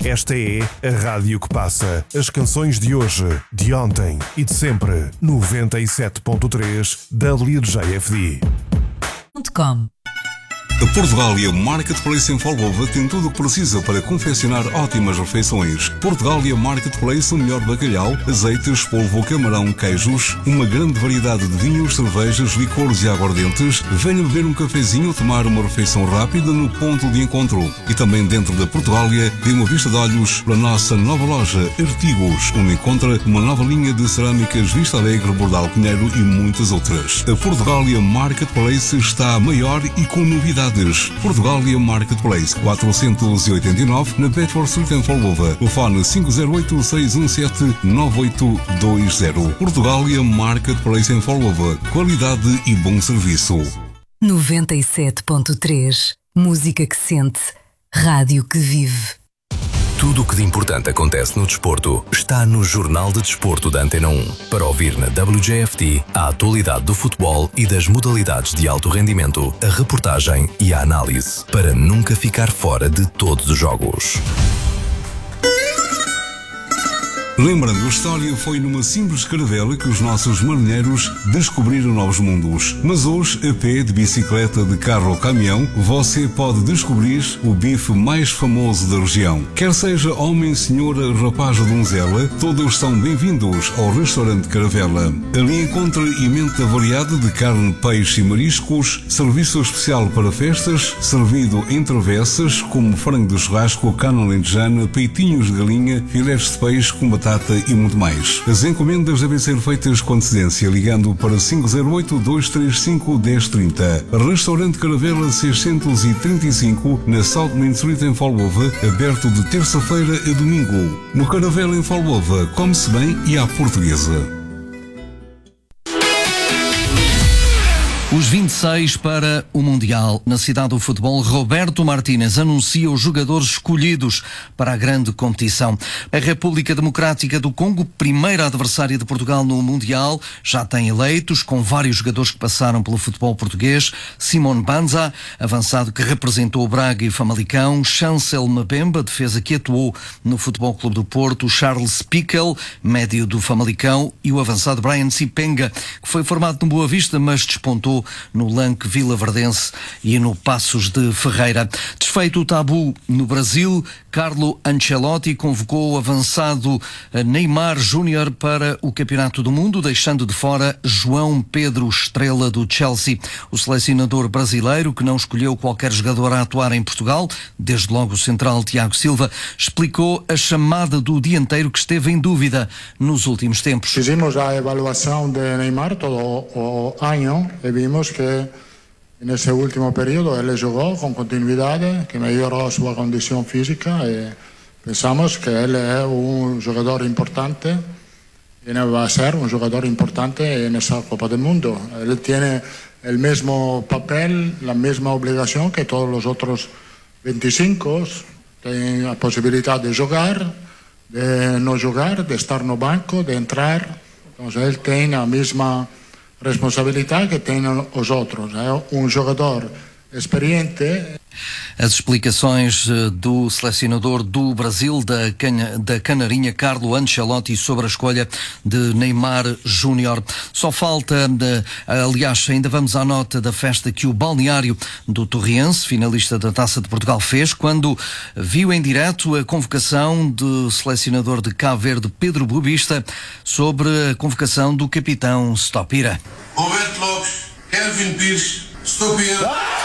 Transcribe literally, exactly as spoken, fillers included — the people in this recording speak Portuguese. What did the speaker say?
Esta é a rádio que passa as canções de hoje, de ontem e de sempre. noventa e sete ponto três W J F D. .com A Portugália Marketplace em Folgova tem tudo o que precisa para confeccionar ótimas refeições. Portugália Marketplace, o melhor bacalhau, azeites, polvo, camarão, queijos, uma grande variedade de vinhos, cervejas, licores e aguardentes. Venha beber um cafezinho ou tomar uma refeição rápida no ponto de encontro. E também dentro da Portugália, dê uma vista de olhos para a nossa nova loja Artigos, onde encontra uma nova linha de cerâmicas Vista Alegre, Bordal Pinheiro e muitas outras. A Portugália Marketplace está maior e com novidades. Portugália Marketplace, quatrocentos e oitenta e nove, na Bedford Street em Folgova. Telefone cinco zero oito, seis um sete, nove oito dois zero. Portugália Marketplace em Folgova. Qualidade e bom serviço. noventa e sete ponto três. Música que sente. Rádio que vive. Tudo o que de importante acontece no desporto está no Jornal de Desporto da Antena um. Para ouvir na W J F T a atualidade do futebol e das modalidades de alto rendimento, a reportagem e a análise, para nunca ficar fora de todos os jogos. Lembrando, a história foi numa simples caravela que os nossos marinheiros descobriram novos mundos. Mas hoje, a pé, de bicicleta, de carro ou caminhão, você pode descobrir o bife mais famoso da região. Quer seja homem, senhora, rapaz ou donzela, todos são bem-vindos ao restaurante Caravela. Ali encontra emenda variada de carne, peixe e mariscos, serviço especial para festas, servido em travessas, como frango de churrasco, carne alentejana, peitinhos de galinha, filés de peixe com batata e muito mais. As encomendas devem ser feitas com antecedência, ligando para cinco zero oito, dois três cinco, um zero três zero. Restaurante Caravela seiscentos e trinta e cinco, na South Main Street em Folgova, aberto de terça-feira a domingo. No Caravela em Folgova, come-se bem e à portuguesa. Os vinte e seis para o Mundial. Na cidade do futebol, Roberto Martínez anuncia os jogadores escolhidos para a grande competição. A República Democrática do Congo, primeira adversária de Portugal no Mundial, já tem eleitos, com vários jogadores que passaram pelo futebol português. Simone Banza, avançado que representou o Braga e o Famalicão. Chancel Mbemba, defesa que atuou no Futebol Clube do Porto. Charles Pickel, médio do Famalicão. E o avançado Brian Sipenga, que foi formado no Boa Vista, mas despontou no Lanque Vilaverdense e no Passos de Ferreira. Desfeito o tabu no Brasil, Carlo Ancelotti convocou o avançado Neymar Júnior para o Campeonato do Mundo, deixando de fora João Pedro, estrela do Chelsea. O selecionador brasileiro, que não escolheu qualquer jogador a atuar em Portugal, desde logo o central Tiago Silva, explicou a chamada do dianteiro que esteve em dúvida nos últimos tempos. Fizemos a avaliação de Neymar todo o ano e vimos que nesse último período ele jogou com continuidade, que melhorou a sua condição física e pensamos que ele é um jogador importante e vai ser um jogador importante nessa Copa do Mundo. Ele tem o mesmo papel, a mesma obrigação que todos os outros vinte e cinco, tem a possibilidade de jogar, de não jogar, de estar no banco, de entrar. Então ele tem a mesma responsabilidade que têm os outros. É um jogador experiente. As explicações do selecionador do Brasil, da, canha, da Canarinha, Carlo Ancelotti, sobre a escolha de Neymar Júnior. Só falta, de, aliás, ainda vamos à nota da festa que o balneário do Torriense, finalista da Taça de Portugal, fez, quando viu em direto a convocação do selecionador de Cabo Verde, Pedro Bobista, sobre a convocação do capitão Stopira. Roberto Lopes, Kelvin Pires, Stopira.